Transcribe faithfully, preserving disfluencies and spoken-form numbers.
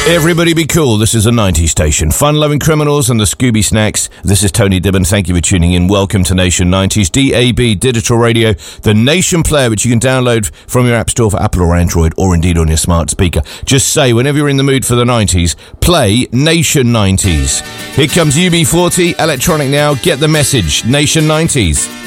Everybody be cool. This is a nineties station. Fun-loving criminals and the Scooby Snacks. This is Tony Dibben. Thank you for tuning in. Welcome to Nation nineties. D A B Digital Radio, the Nation Player, which you can download from your App Store for Apple or Android, or indeed on your smart speaker. Just say, whenever you're in the mood for the nineties, play Nation nineties. Here comes U B forty, Electronic Now. Get the message. Nation nineties.